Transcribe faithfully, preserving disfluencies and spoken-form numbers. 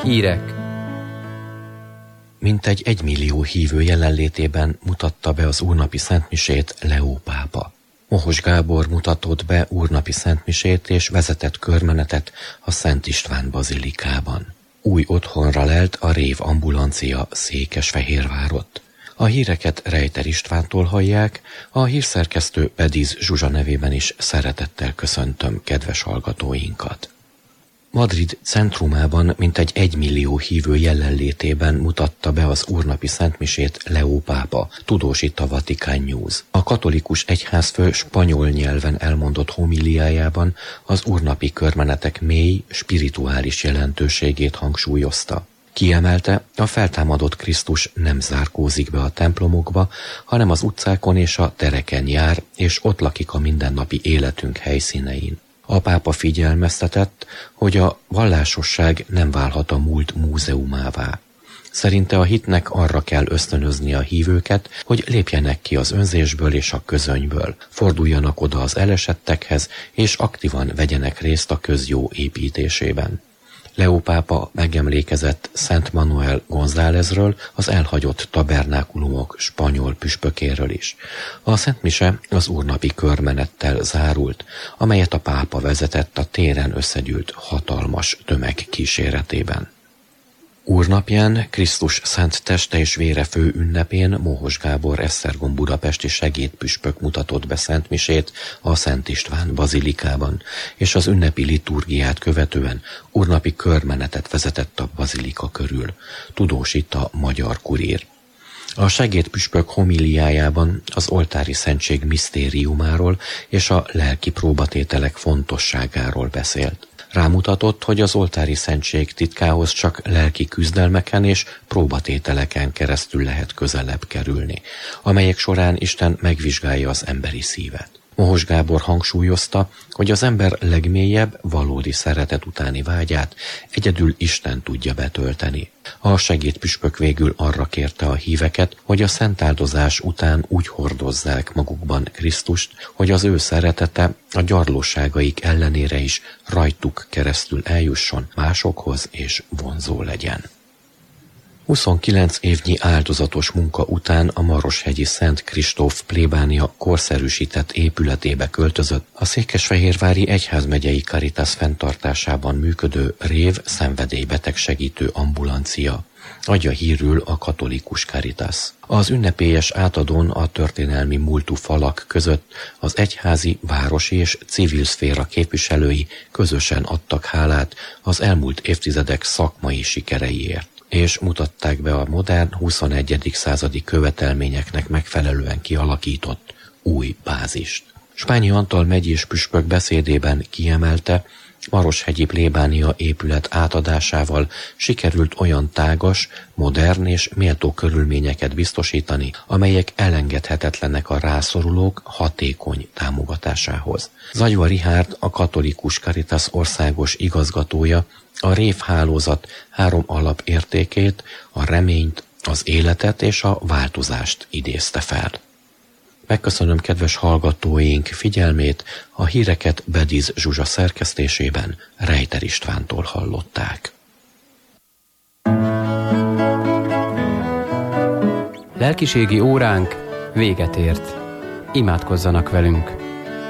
Hírek. Mintegy egymillió hívő jelenlétében mutatta be az úrnapi szentmisét Leó pápa. Mohos Gábor mutatott be úrnapi szentmisét és vezetett körmenetet a Szent István bazilikában. Új otthonra lelt a Rév ambulancia Székesfehérvárott. A híreket Rejter Istvántól hallják, a hírszerkesztő Bediz Zsuzsa nevében is szeretettel köszöntöm kedves hallgatóinkat. Madrid centrumában mintegy egymillió hívő jelenlétében mutatta be az úrnapi szentmisét Leó pápa, tudósít a Vatikán News. A katolikus egyházfő spanyol nyelven elmondott homiliájában az úrnapi körmenetek mély, spirituális jelentőségét hangsúlyozta. Kiemelte, a feltámadott Krisztus nem zárkózik be a templomokba, hanem az utcákon és a tereken jár, és ott lakik a mindennapi életünk helyszínein. A pápa figyelmeztetett, hogy a vallásosság nem válhat a múlt múzeumává. Szerinte a hitnek arra kell ösztönözni a hívőket, hogy lépjenek ki az önzésből és a közönyből, forduljanak oda az elesettekhez, és aktívan vegyenek részt a közjó építésében. Leó pápa megemlékezett Szent Manuel Gonzálezről, az elhagyott tabernákulumok spanyol püspökéről is. A szentmise az úrnapi körmenettel zárult, amelyet a pápa vezetett a téren összegyűlt hatalmas tömeg kíséretében. Úrnapján, Krisztus szent teste és vére fő ünnepén Mohos Gábor Esztergom budapesti segédpüspök mutatott be szentmisét a Szent István bazilikában, és az ünnepi liturgiát követően úrnapi körmenetet vezetett a bazilika körül, tudósít a Magyar Kurír. A segédpüspök homiliájában az oltári szentség misztériumáról és a lelki próbatételek fontosságáról beszélt. Rámutatott, hogy az oltári szentség titkához csak lelki küzdelmeken és próbatételeken keresztül lehet közelebb kerülni, amelyek során Isten megvizsgálja az emberi szívet. Mohos Gábor hangsúlyozta, hogy az ember legmélyebb, valódi szeretet utáni vágyát egyedül Isten tudja betölteni. A segédpüspök végül arra kérte a híveket, hogy a szentáldozás után úgy hordozzák magukban Krisztust, hogy az ő szeretete a gyarlóságaik ellenére is rajtuk keresztül eljusson másokhoz és vonzó legyen. huszonkilenc évnyi áldozatos munka után a Maroshegyi Szent Kristóf plébánia korszerűsített épületébe költözött a székesfehérvári egyházmegyei Caritas fenntartásában működő Rév szenvedélybetegsegítő ambulancia. Adja hírül a katolikus Caritas. Az ünnepélyes átadón a történelmi múltú falak között az egyházi, városi és civil szféra képviselői közösen adtak hálát az elmúlt évtizedek szakmai sikereiért, és mutatták be a modern huszonegyedik századi követelményeknek megfelelően kialakított új bázist. Spányi Antal megyés püspök beszédében kiemelte, Maroshegyi plébánia épület átadásával sikerült olyan tágas, modern és méltó körülményeket biztosítani, amelyek elengedhetetlenek a rászorulók hatékony támogatásához. Zagyva Richárd, a katolikus Caritas országos igazgatója, a Rév hálózat három alapértékét, a reményt, az életet és a változást idézte fel. Megköszönöm kedves hallgatóink figyelmét, a híreket Bediz Zsuzsa szerkesztésében Rejter Istvántól hallották. Lelkiségi óránk véget ért. Imádkozzanak velünk!